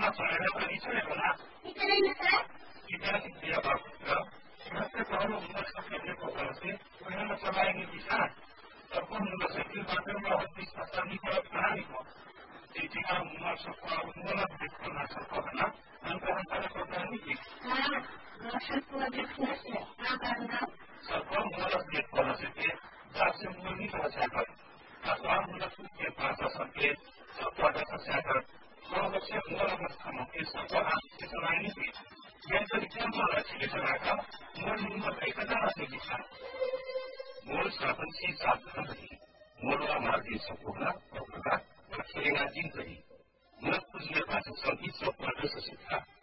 soalnya tadi saya pernah kita dia bagus mereka kalau memasuki populasi mereka selain bisa ataupun memasuki bagian bawah di pasar di bawah tanah itu jika masuk ke mulai masuk ke mana antara kota ini masuk ke destinasi sebab mulai di populasi dasar mulai masyarakat atau masuk ke pasar sampai pada kesehatan kalau saya mulai bersama kesehatan selain itu yang terjadi malah masyarakat mulai kedalam bisa mulai sahabat si sahabat tadi mulai margi sempurna bergerak berkeringat jingkari mulai punya kasus sampai pada sesuatu